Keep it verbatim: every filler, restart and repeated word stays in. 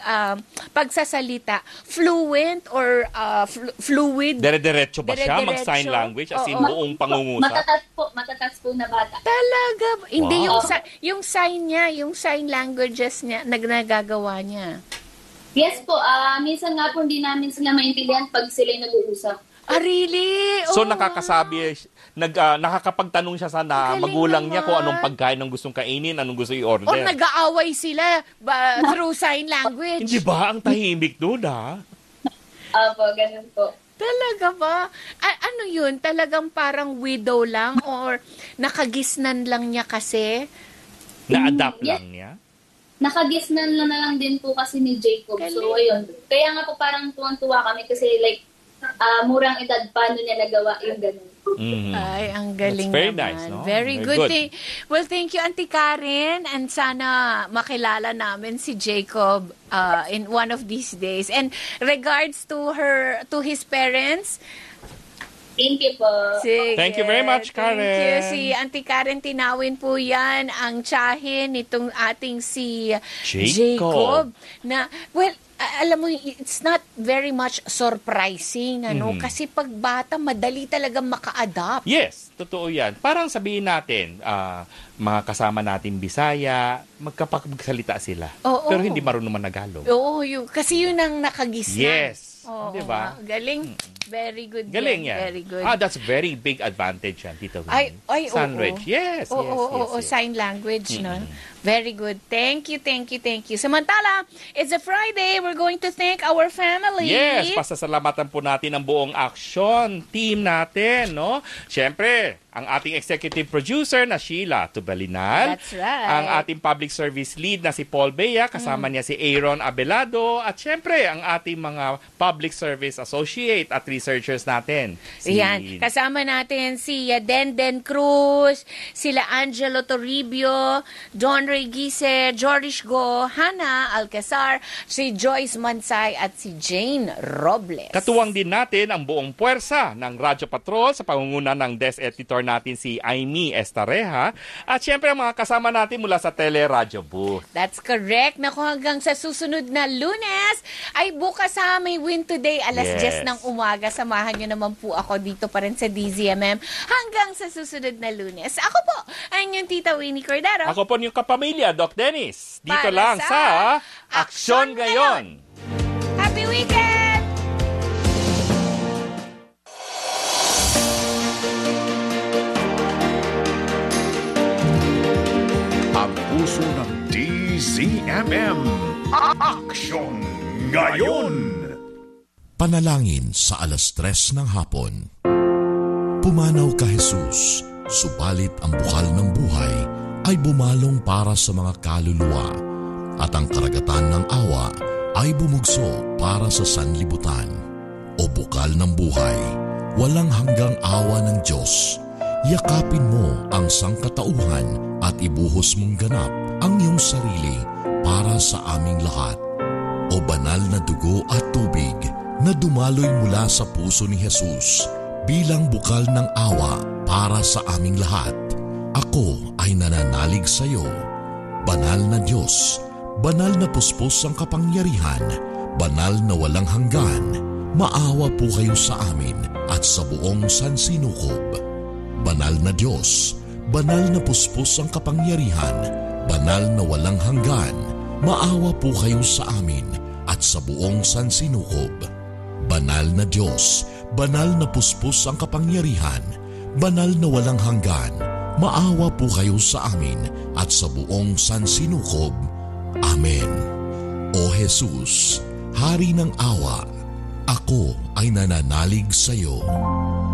um, pagsasalita, fluent or uh, flu- fluid? Dire-diretso ba siya Dire-diretso? mag-sign language as in Oo. buong pangungusap? Matatas po, matatas po na bata. Talaga? Hindi Wow. yung, sa- yung sign niya, yung sign languages niya, nag nagagawa niya. Yes po, ah minsan nga po hindi namin sila maintindihan pag sila nag-uusap. Ah, really? So Oh, nakakasabi, nag, ah, nakakapagtanong siya sa na, Galing magulang niya kung naman. anong pagkain ang gustong kainin, anong gusto i-order. Or nag-aaway sila ba, through sign language. Hindi ba ang tahimik doon, ha? Opo, ganun po. Talaga ba? A- ano yun? Talagang parang widow lang or nakagisnan lang niya kasi? Na-adapt Mm, lang niya? Nakagisnan na, na lang din po kasi ni Jacob. So, Galing. ayun. Kaya nga po parang tuwang-tuwa kami kasi like, ah murang edad pa nung niya nagawa yung ganun. Mhm. Ay, ang galing That's very naman. nice, no? Very, Very good. good. Thi- Well, thank you, Auntie Karen. And sana makilala namin si Jacob uh, in one of these days. And regards to her, to his parents. Thank you po. Sige. Thank you very much, Thank you. Karen. Si Auntie Karen, tinawin po yan ang tsahin nitong ating si Jacob. Na, well, a- alam mo, it's not very much surprising, ano? Mhm. Kasi pag bata, madali talaga maka-adapt. Yes, totoo yan. Parang sabihin natin, ah, mga kasama natin Bisaya, magkapagsalita sila. Oo. Pero hindi marunong managalog. Oo, yun, kasi yun ang nakagisnan. Yes. Oo, Di ba? nga. Galing. Very good. Galing yan. yan. Very good. Ah, that's very big advantage yan, Tito Winnie. Ay, ay, oo. Sunridge. Yes, Oo, yes, oo, yes, oo, yes. sign language, no? Very good. Thank you, thank you, thank you. Samantala, it's a Friday. We're going to thank our family. Yes, pasasalamatan po natin ang buong action team natin, no? Siyempre, ang ating executive producer na Sheila Tubalinal. That's right. Ang ating public service lead na si Paul Bea, kasama niya si Aaron Abelardo. At siyempre, ang ating mga public service associate at researchers natin. Si Yan. Kasama natin si uh, Denden Cruz, sila Angelo Toribio, John Regise, Jorish Go, Hannah Alcazar, si Joyce Mansay at si Jane Robles. Katuwang din natin ang buong puwersa ng Radyo Patrol sa pangunguna ng desk editor natin si Aimee Estareja. At siyempre ang mga kasama natin mula sa Teleradyo Booth. That's correct. Naku, hanggang sa susunod na Lunes, ay bukas ha, may win today, alas Yes. diyes ng umaga. Samahan nyo naman po ako dito pa rin sa D Z M M hanggang sa susunod na Lunes. Ako po, ang inyong Tita Winnie Cordero. Ako po yung kapamilya, Doc Dennis. Dito Para lang sa sa Aksyon Aksyon Ngayon. Happy weekend! Ang puso ng D Z M M. Aksyon Ngayon. Panalangin sa alas tres ng hapon. Pumanaw ka Jesus, subalit ang bukal ng buhay ay bumalong para sa mga kaluluwa at ang karagatan ng awa ay bumugso para sa sanlibutan. O bukal ng buhay, walang hanggang awa ng Diyos. Yakapin mo ang sangkatauhan at ibuhos mong ganap ang iyong sarili para sa aming lahat. O banal na dugo at tubig na dumaloy mula sa puso ni Jesus bilang bukal ng awa para sa aming lahat. Ako ay nananalig sa iyo. Banal na Diyos, banal na puspos ang kapangyarihan, banal na walang hanggan, maawa po kayo sa amin at sa buong sansinukob. Banal na Diyos, banal na puspos ang kapangyarihan, banal na walang hanggan, maawa po kayo sa amin at sa buong sansinukob. Banal na Diyos, banal na puspos ang kapangyarihan, banal na walang hanggan, maawa po kayo sa amin at sa buong sansinukob. Amen. O Jesus, Hari ng awa, ako ay nananalig sa iyo.